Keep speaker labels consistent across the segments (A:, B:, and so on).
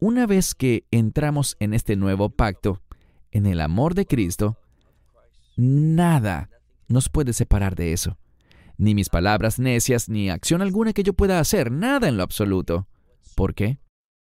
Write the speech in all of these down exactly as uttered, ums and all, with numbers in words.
A: una vez que entramos en este nuevo pacto, en el amor de Cristo, nada nos puede separar de eso. Ni mis palabras necias, ni acción alguna que yo pueda hacer, nada en lo absoluto. ¿Por qué?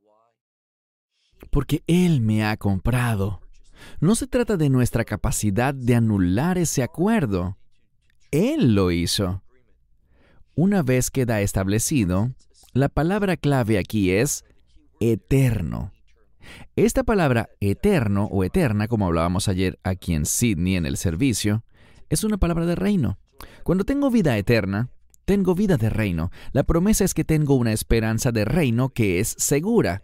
A: Porque Él me ha comprado. No se trata de nuestra capacidad de anular ese acuerdo. Él lo hizo. Una vez queda establecido, la palabra clave aquí es eterno. Esta palabra eterno o eterna, como hablábamos ayer aquí en Sydney en el servicio, es una palabra de reino. Cuando tengo vida eterna, tengo vida de reino. La promesa es que tengo una esperanza de reino que es segura.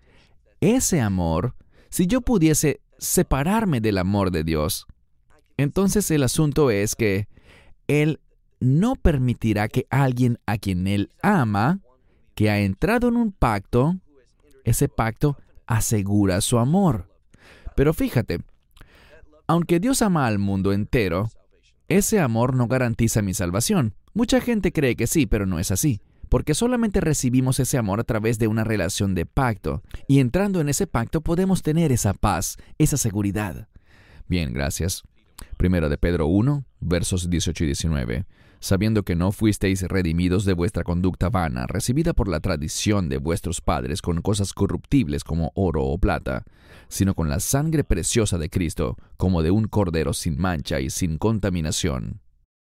A: Ese amor, si yo pudiese separarme del amor de Dios, entonces el asunto es que Él no permitirá que alguien a quien Él ama, que ha entrado en un pacto, ese pacto asegura su amor. Pero fíjate, aunque Dios ama al mundo entero, ese amor no garantiza mi salvación. Mucha gente cree que sí, pero no es así, porque solamente recibimos ese amor a través de una relación de pacto, y entrando en ese pacto podemos tener esa paz, esa seguridad. Bien, gracias. Primera de Pedro uno, versos dieciocho y diecinueve. Sabiendo que no fuisteis redimidos de vuestra conducta vana, recibida por la tradición de vuestros padres con cosas corruptibles como oro o plata, sino con la sangre preciosa de Cristo, como de un cordero sin mancha y sin contaminación.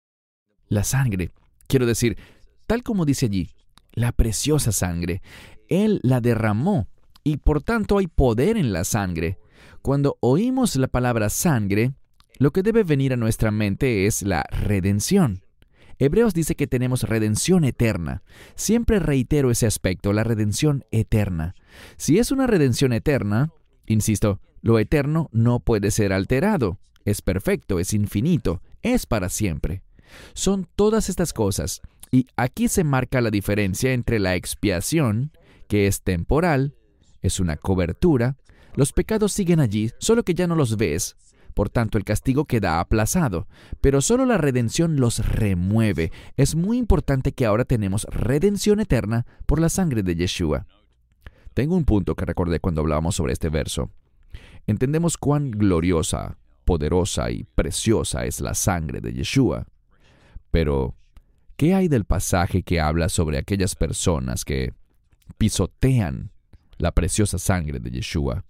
A: La sangre, quiero decir, tal como dice allí, la preciosa sangre. Él la derramó, y por tanto hay poder en la sangre. Cuando oímos la palabra sangre, lo que debe venir a nuestra mente es la redención. Hebreos dice que tenemos redención eterna. Siempre reitero ese aspecto, la redención eterna. Si es una redención eterna, insisto, lo eterno no puede ser alterado. Es perfecto, es infinito, es para siempre. Son todas estas cosas, y aquí se marca la diferencia entre la expiación, que es temporal, es una cobertura. Los pecados siguen allí, solo que ya no los ves. Por tanto, el castigo queda aplazado, pero solo la redención los remueve. Es muy importante que ahora tenemos redención eterna por la sangre de Yeshua. Tengo un punto que recordé cuando hablábamos sobre este verso. Entendemos cuán gloriosa, poderosa y preciosa es la sangre de Yeshua. Pero, ¿qué hay del pasaje que habla sobre aquellas personas que pisotean la preciosa sangre de Yeshua?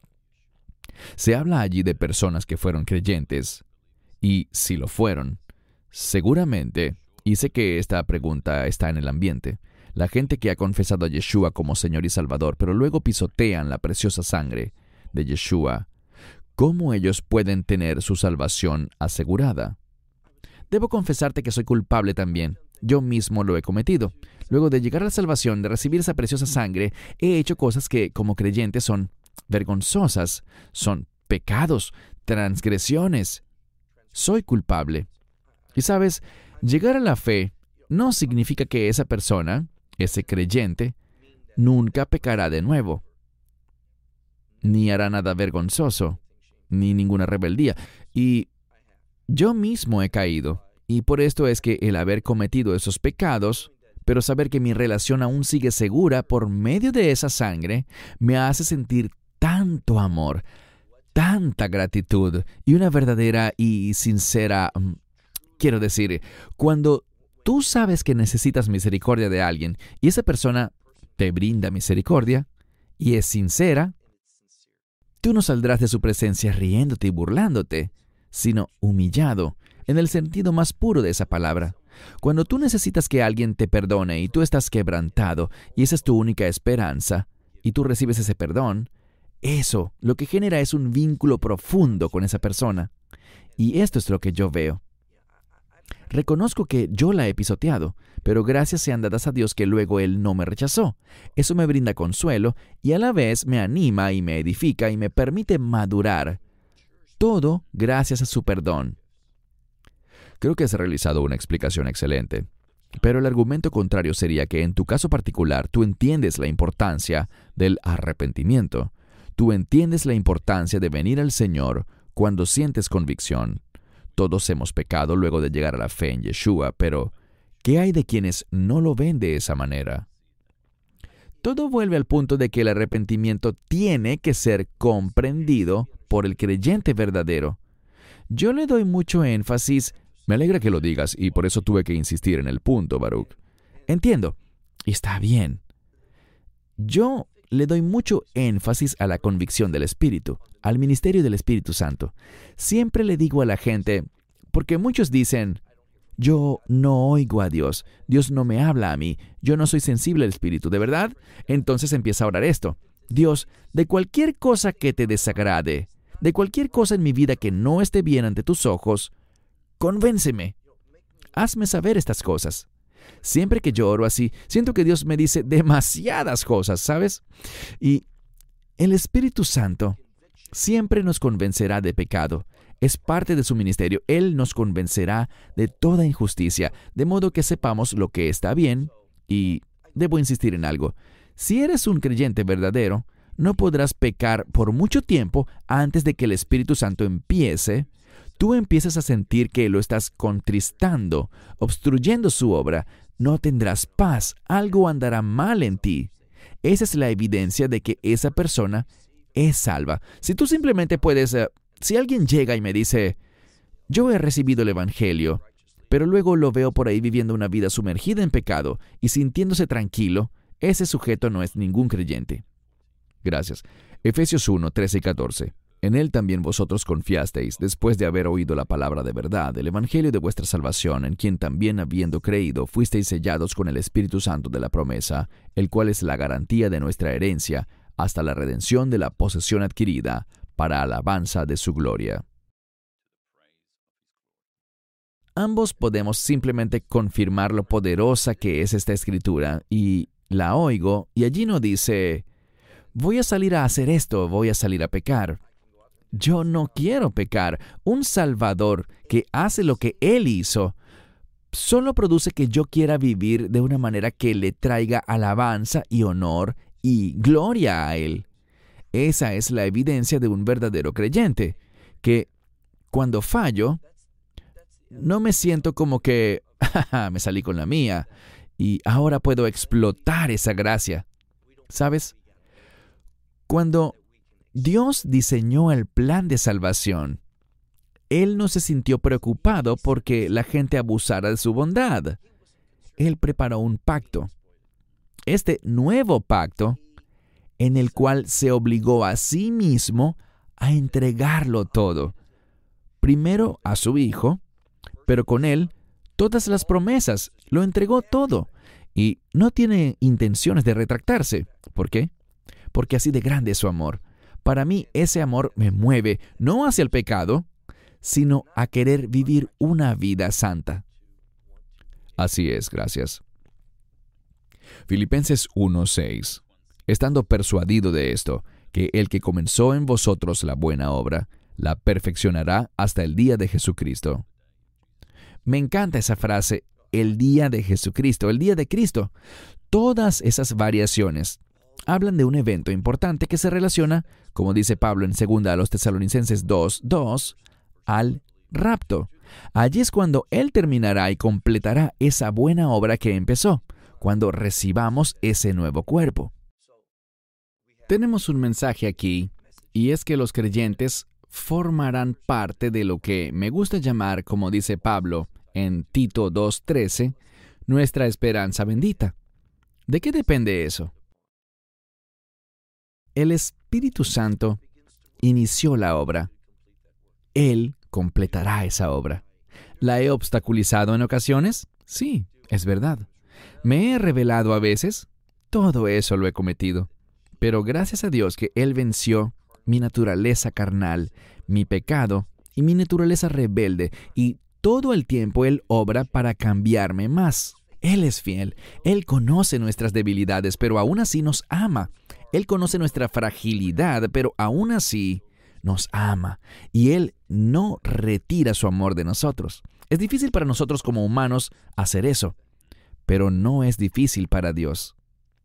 A: Se habla allí de personas que fueron creyentes, y si lo fueron, seguramente, y sé que esta pregunta está en el ambiente, la gente que ha confesado a Yeshua como Señor y Salvador, pero luego pisotean la preciosa sangre de Yeshua, ¿cómo ellos pueden tener su salvación asegurada? Debo confesarte que soy culpable también. Yo mismo lo he cometido. Luego de llegar a la salvación, de recibir esa preciosa sangre, he hecho cosas que, como creyente, son vergonzosas, son pecados, transgresiones. Soy culpable. Y sabes, llegar a la fe no significa que esa persona, ese creyente, nunca pecará de nuevo, ni hará nada vergonzoso, ni ninguna rebeldía. Y yo mismo he caído, y por esto es que el haber cometido esos pecados, pero saber que mi relación aún sigue segura por medio de esa sangre, me hace sentir tanto amor, tanta gratitud y una verdadera y sincera... Quiero decir, cuando tú sabes que necesitas misericordia de alguien y esa persona te brinda misericordia y es sincera, tú no saldrás de su presencia riéndote y burlándote, sino humillado, en el sentido más puro de esa palabra. Cuando tú necesitas que alguien te perdone y tú estás quebrantado y esa es tu única esperanza y tú recibes ese perdón, eso lo que genera es un vínculo profundo con esa persona. Y esto es lo que yo veo. Reconozco que yo la he pisoteado, pero gracias sean dadas a Dios que luego Él no me rechazó. Eso me brinda consuelo y a la vez me anima y me edifica y me permite madurar. Todo gracias a su perdón. Creo que has realizado una explicación excelente, pero el argumento contrario sería que en tu caso particular tú entiendes la importancia del arrepentimiento. Tú entiendes la importancia de venir al Señor cuando sientes convicción. Todos hemos pecado luego de llegar a la fe en Yeshua, pero ¿qué hay de quienes no lo ven de esa manera? Todo vuelve al punto de que el arrepentimiento tiene que ser comprendido por el creyente verdadero. Yo le doy mucho énfasis. Me alegra que lo digas y por eso tuve que insistir en el punto, Baruch. Entiendo. Y está bien. Yo le doy mucho énfasis a la convicción del Espíritu, al ministerio del Espíritu Santo. Siempre le digo a la gente, porque muchos dicen, yo no oigo a Dios, Dios no me habla a mí, yo no soy sensible al Espíritu, ¿de verdad? Entonces empieza a orar esto. Dios, de cualquier cosa que te desagrade, de cualquier cosa en mi vida que no esté bien ante tus ojos, convénceme. Hazme saber estas cosas. Siempre que yo oro así, siento que Dios me dice demasiadas cosas, ¿sabes? Y el Espíritu Santo siempre nos convencerá de pecado. Es parte de su ministerio. Él nos convencerá de toda injusticia, de modo que sepamos lo que está bien. Y debo insistir en algo. Si eres un creyente verdadero, no podrás pecar por mucho tiempo antes de que el Espíritu Santo empiece. Tú empiezas a sentir que lo estás contristando, obstruyendo su obra, no tendrás paz, algo andará mal en ti. Esa es la evidencia de que esa persona es salva. Si tú simplemente puedes, uh, si alguien llega y me dice, yo he recibido el Evangelio, pero luego lo veo por ahí viviendo una vida sumergida en pecado y sintiéndose tranquilo, ese sujeto no es ningún creyente. Gracias. Efesios uno, trece y catorce. En él también vosotros confiasteis, después de haber oído la palabra de verdad, el evangelio de vuestra salvación, en quien también habiendo creído, fuisteis sellados con el Espíritu Santo de la promesa, el cual es la garantía de nuestra herencia, hasta la redención de la posesión adquirida, para alabanza de su gloria. Ambos podemos simplemente confirmar lo poderosa que es esta escritura, y la oigo, y allí no dice, voy a salir a hacer esto, voy a salir a pecar. Yo no quiero pecar. Un Salvador que hace lo que Él hizo solo produce que yo quiera vivir de una manera que le traiga alabanza y honor y gloria a Él. Esa es la evidencia de un verdadero creyente, que cuando fallo, no me siento como que, jaja, me salí con la mía y ahora puedo explotar esa gracia. ¿Sabes? Cuando Dios diseñó el plan de salvación, Él no se sintió preocupado porque la gente abusara de su bondad. Él preparó un pacto. Este nuevo pacto, en el cual se obligó a sí mismo a entregarlo todo. Primero a su Hijo, pero con Él todas las promesas, lo entregó todo. Y no tiene intenciones de retractarse. ¿Por qué? Porque así de grande es su amor. Para mí, ese amor me mueve no hacia el pecado, sino a querer vivir una vida santa. Así es, gracias. Filipenses uno, seis. Estando persuadido de esto, que el que comenzó en vosotros la buena obra, la perfeccionará hasta el día de Jesucristo. Me encanta esa frase, el día de Jesucristo, el día de Cristo. Todas esas variaciones hablan de un evento importante que se relaciona, como dice Pablo en segunda a los Tesalonicenses dos, dos, al rapto. Allí es cuando Él terminará y completará esa buena obra que empezó, cuando recibamos ese nuevo cuerpo. Tenemos un mensaje aquí, y es que los creyentes formarán parte de lo que me gusta llamar, como dice Pablo en Tito dos, trece, nuestra esperanza bendita. ¿De qué depende eso? El Espíritu Santo inició la obra. Él completará esa obra. ¿La he obstaculizado en ocasiones? Sí, es verdad. ¿Me he rebelado a veces? Todo eso lo he cometido. Pero gracias a Dios que Él venció mi naturaleza carnal, mi pecado y mi naturaleza rebelde, y todo el tiempo Él obra para cambiarme más. Él es fiel. Él conoce nuestras debilidades, pero aún así nos ama. Él conoce nuestra fragilidad, pero aún así nos ama. Y Él no retira su amor de nosotros. Es difícil para nosotros como humanos hacer eso, pero no es difícil para Dios.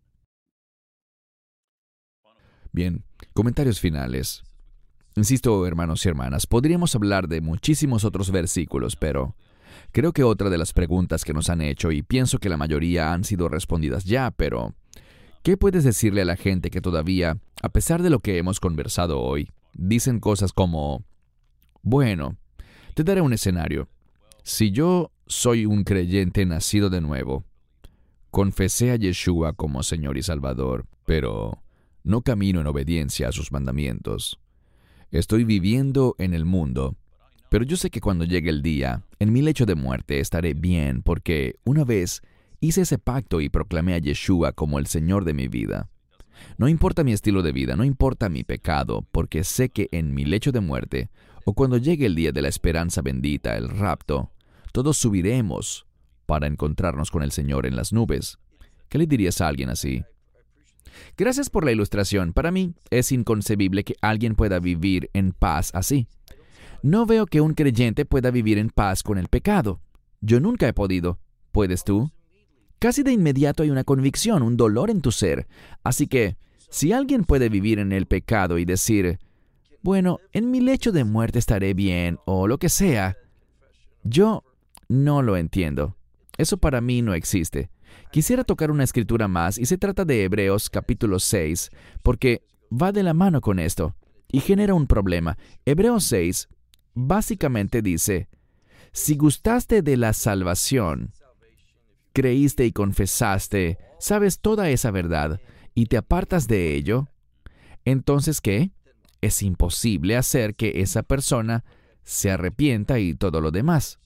A: Bien, comentarios finales. Insisto, hermanos y hermanas, podríamos hablar de muchísimos otros versículos, pero creo que otra de las preguntas que nos han hecho, y pienso que la mayoría han sido respondidas ya, pero ¿Qué puedes decirle a la gente que todavía, a pesar de lo que hemos conversado hoy, dicen cosas como, bueno, te daré un escenario. Si yo soy un creyente nacido de nuevo, confesé a Yeshua como Señor y Salvador, pero no camino en obediencia a sus mandamientos. Estoy viviendo en el mundo, pero yo sé que cuando llegue el día, en mi lecho de muerte estaré bien porque una vez hice ese pacto y proclamé a Yeshua como el Señor de mi vida. No importa mi estilo de vida, no importa mi pecado, porque sé que en mi lecho de muerte, o cuando llegue el día de la esperanza bendita, el rapto, todos subiremos para encontrarnos con el Señor en las nubes. ¿Qué le dirías a alguien así? Gracias por la ilustración. Para mí es inconcebible que alguien pueda vivir en paz así. No veo que un creyente pueda vivir en paz con el pecado. Yo nunca he podido. ¿Puedes tú? Casi de inmediato hay una convicción, un dolor en tu ser. Así que, si alguien puede vivir en el pecado y decir, bueno, en mi lecho de muerte estaré bien, o lo que sea, yo no lo entiendo. Eso para mí no existe. Quisiera tocar una escritura más, y se trata de Hebreos capítulo seis, porque va de la mano con esto, y genera un problema. Hebreos seis básicamente dice, si gustaste de la salvación, creíste y confesaste, sabes toda esa verdad, y te apartas de ello, entonces, ¿qué? Es imposible hacer que esa persona se arrepienta y todo lo demás.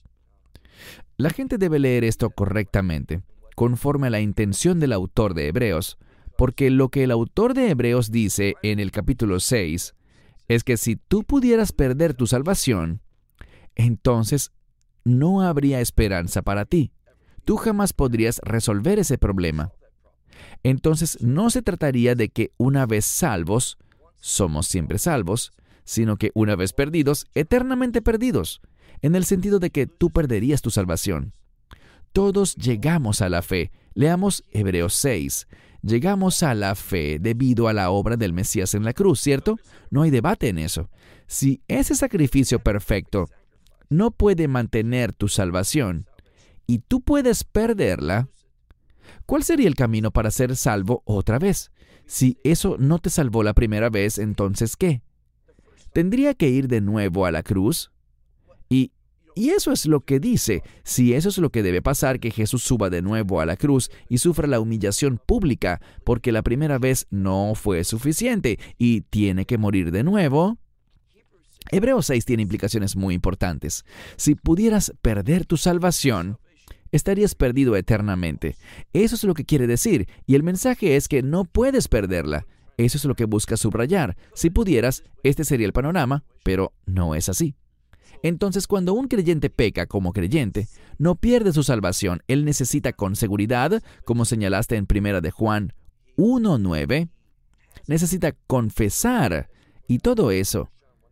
A: La gente debe leer esto correctamente, conforme a la intención del autor de Hebreos, porque lo que el autor de Hebreos dice en el capítulo seis es que si tú pudieras perder tu salvación, entonces no habría esperanza para ti. Tú jamás podrías resolver ese problema. Entonces no se trataría de que una vez salvos, somos siempre salvos, sino que una vez perdidos, eternamente perdidos, en el sentido de que tú perderías tu salvación. Todos llegamos a la fe. Leamos Hebreos seis. Llegamos a la fe debido a la obra del Mesías en la cruz, ¿cierto? No hay debate en eso. Si ese sacrificio perfecto no puede mantener tu salvación y tú puedes perderla, ¿cuál sería el camino para ser salvo otra vez? Si eso no te salvó la primera vez, entonces ¿qué? ¿Tendría que ir de nuevo a la cruz? Y, y eso es lo que dice. Si eso es lo que debe pasar, que Jesús suba de nuevo a la cruz y sufra la humillación pública, porque la primera vez no fue suficiente y tiene que morir de nuevo. Hebreos seis tiene implicaciones muy importantes. Si pudieras perder tu salvación, estarías perdido eternamente. Eso es lo que quiere decir, y el mensaje es que no puedes perderla. Eso es lo que busca subrayar. Si pudieras, este sería el panorama, pero no es así. Entonces, cuando un creyente peca como creyente, no pierde su salvación. Él necesita con seguridad, como señalaste en primera de Juan uno nueve, necesita confesar, y todo eso,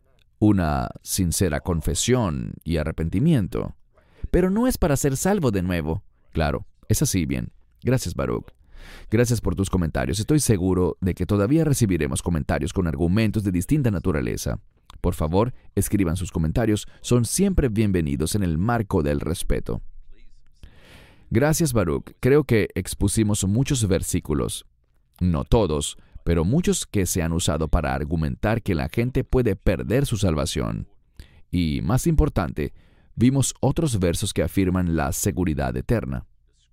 A: una sincera confesión y arrepentimiento. Pero no es para ser salvo de nuevo. Claro, es así bien. Gracias, Baruch. Gracias por tus comentarios. Estoy seguro de que todavía recibiremos comentarios con argumentos de distinta naturaleza. Por favor, escriban sus comentarios. Son siempre bienvenidos en el marco del respeto. Gracias, Baruch. Creo que expusimos muchos versículos. No todos, pero muchos que se han usado para argumentar que la gente puede perder su salvación. Y, más importante, vimos otros versos que afirman la seguridad eterna.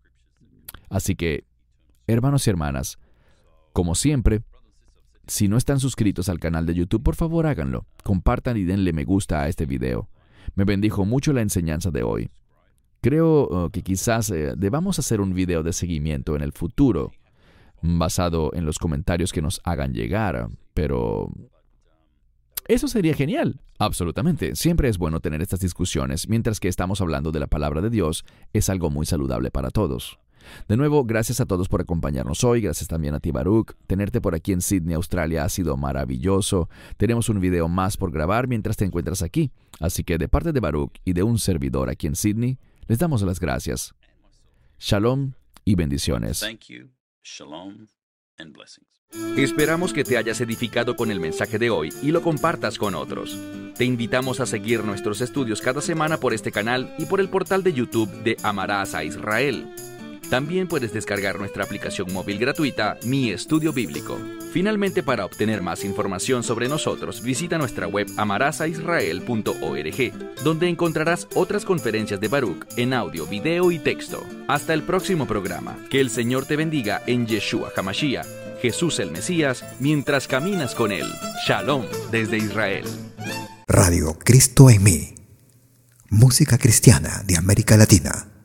A: Así que, hermanos y hermanas, como siempre, si no están suscritos al canal de YouTube, por favor háganlo. Compartan y denle me gusta a este video. Me bendijo mucho la enseñanza de hoy. Creo uh, que quizás eh, debamos hacer un video de seguimiento en el futuro, basado en los comentarios que nos hagan llegar, pero eso sería genial. Absolutamente. Siempre es bueno tener estas discusiones, mientras que estamos hablando de la palabra de Dios, es algo muy saludable para todos. De nuevo, gracias a todos por acompañarnos hoy. Gracias también a ti, Baruch. Tenerte por aquí en Sydney, Australia, ha sido maravilloso. Tenemos un video más por grabar mientras te encuentras aquí. Así que de parte de Baruch y de un servidor aquí en Sydney, les damos las gracias. Shalom y bendiciones.
B: Thank you. Shalom and blessings.
C: Esperamos que te hayas edificado con el mensaje de hoy y lo compartas con otros. Te invitamos a seguir nuestros estudios cada semana por este canal y por el portal de YouTube de Amarás a Israel. También puedes descargar nuestra aplicación móvil gratuita Mi Estudio Bíblico. Finalmente, para obtener más información sobre nosotros, visita nuestra web amarás a israel punto org, donde encontrarás otras conferencias de Baruch en audio, video y texto. Hasta el próximo programa. Que el Señor te bendiga en Yeshua HaMashiach, Jesús el Mesías, mientras caminas con Él. Shalom desde Israel.
D: Radio Cristo en mí. Música cristiana de América Latina.